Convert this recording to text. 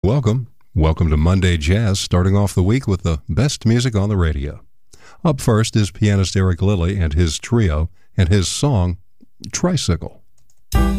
Welcome. Welcome to Monday Jazz, starting off the week with the best music on the radio. Up first is pianist Eric Lilly and his trio and his song, Tricycle.